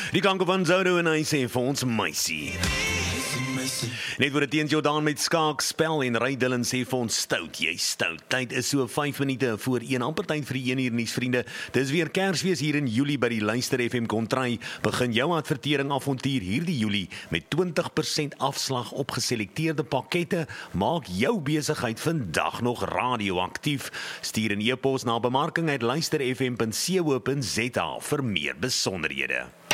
Die klanke van Zodo en hy sê vir ons meisie. Net voor die teen Jordan met skaak spel en Ray Dillon sê vir ons stout, jy stout. Tyd is so 5 minute voor 1, amper tyd vir die 1 uur nuus vriende. Dis weer Kersfees hier in Julie by die Luister FM Kontry. Begin jou advertering avontuur hierdie Julie met 20% afslag op geselekteerde pakkette. Maak jou besigheid vandag nog radioaktief. Stuur 'n e-pos na bemarking@luisterfm.co.za vir meer besonderhede.